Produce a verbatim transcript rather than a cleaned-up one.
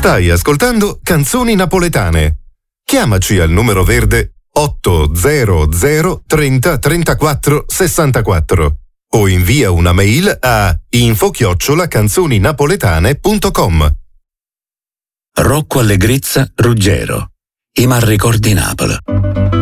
Stai ascoltando Canzoni Napoletane. Chiamaci al numero verde otto zero zero trenta trentaquattro sessantaquattro o invia una mail a info chiocciola canzoninapoletane punto com. Rocco Allegrezza Ruggero. I mal ricordi Napoli.